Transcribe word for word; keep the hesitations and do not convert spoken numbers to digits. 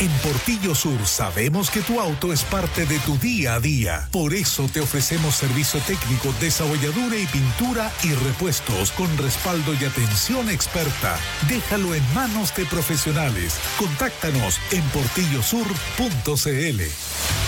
En Portillo Sur sabemos que tu auto es parte de tu día a día. Por eso te ofrecemos servicio técnico, desabolladura y pintura y repuestos con respaldo y atención experta. Déjalo en manos de profesionales. Contáctanos en portillo sur punto c l.